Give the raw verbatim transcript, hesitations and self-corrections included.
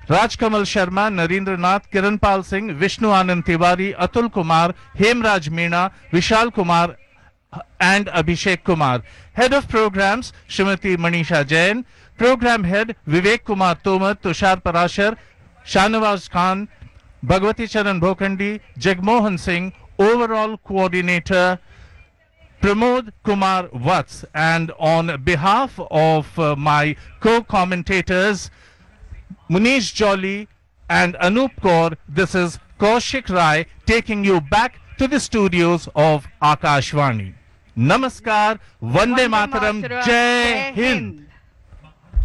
Rajkamal Sharma, Narendra Nath, Kiranpal Singh, Vishnu Anand Tiwari, Atul Kumar, Hemraj Meena, Vishal Kumar and Abhishek Kumar. Head of Programs, Srimati Manisha Jain. Program Head, Vivek Kumar Tomar, Tushar Parashar, Shanawaz Khan, Bhagwati Charan Bhokandi, Jagmohan Singh. Overall Coordinator, Pramod Kumar Vats. And on behalf of uh, my co-commentators, Munish Jolly and Anup Kaur, this is Kaushik Rai taking you back to the studios of Akashvani. Namaskar, Vande Mataram, Jai Hind.